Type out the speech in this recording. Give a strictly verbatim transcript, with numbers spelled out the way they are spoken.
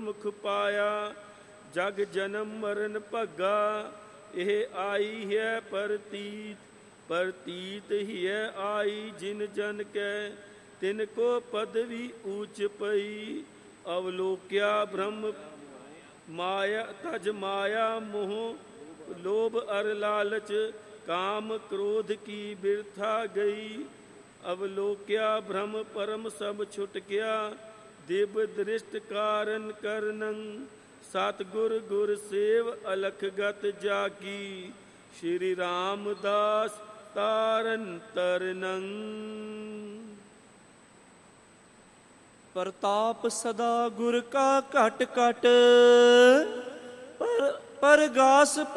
ਗੁਰਮੁਖ ਪਾਇਆ। ਜਗ ਜਨਮ ਮਰਨ ਭੱਗਾ ਇਹ ਆਈ ਹੈ ਪ੍ਰਤੀਤ। ਪ੍ਰਤੀਤ ਹੀ ਹੈ ਆਈ ਜਿਨ ਜਨ ਕੈ ਤਿਨ ਕੋ ਪਦਵੀ ਊਚ ਪਈ। ਅਵਲੋਕਿਆ ਬ੍ਰਹਮ ਮਾਇਆ ਤਜ ਮਾਇਆ ਮੋਹ ਲੋਭ ਅਰ ਲਾਲਚ ਕਾਮ ਕ੍ਰੋਧ ਕੀ ਬਿਰਥਾ ਗਈ। ਅਵਲੋਕਿਆ ਬ੍ਰਹਮ ਪਰਮ ਸਭ ਛੁਟ ਗਿਆ ਦਿਵ ਦ੍ਰਿਸ਼ਟ ਕਾਰਨ ਕਰਨੰ। ਸਤਿਗੁਰ ਗੁਰ ਸੇਵ ਅਲਖ ਗਤ ਜਾਗੀ ਸ਼੍ਰੀ ਰਾਮਦਾਸ ਤਾਰਨ ਤਰਨੰ। ਪ੍ਰਤਾਪ ਸਦਾ ਗੁਰ ਕਾ ਘਟ ਘਟ ਪਰ ਪਰਗਾਸ